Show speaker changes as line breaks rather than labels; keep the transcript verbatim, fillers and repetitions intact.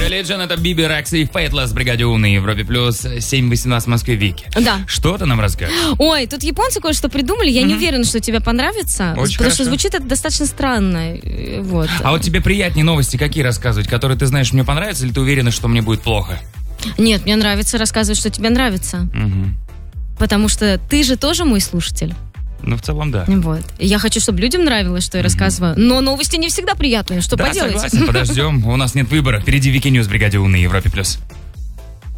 Religion, это Биби Рекс и Faithless в бригаде У на Европе плюс семь восемнадцать в Москве. Вики.
Да.
Что ты нам расскажешь?
Ой, тут японцы кое-что придумали. Я mm-hmm. не уверена, что тебе понравится.
Очень
потому
хорошо.
Что звучит это достаточно странно. Вот.
А вот тебе приятнее новости какие рассказывать, которые ты знаешь, мне понравятся, или ты уверена, что мне будет плохо?
Нет, мне нравится рассказывать, что тебе нравится.
Угу.
Потому что ты же тоже мой слушатель.
Ну, в целом, да.
Вот. Я хочу, чтобы людям нравилось, что я mm-hmm. рассказываю. Но новости не всегда приятные. Что
да,
поделать?
Согласен, подождем. У нас нет выбора. Впереди Вики Ньюс в бригаде У на Европе плюс.